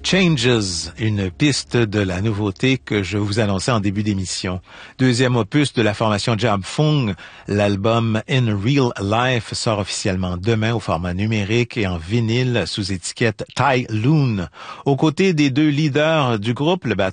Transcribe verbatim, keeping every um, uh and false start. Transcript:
Changes, une piste de la nouveauté que je vous annonçais en début d'émission. Deuxième opus de la formation Jam Fung, l'album In Real Life sort officiellement demain au format numérique et en vinyle sous étiquette Tai Lun. Aux côtés des deux leaders du groupe, le batteur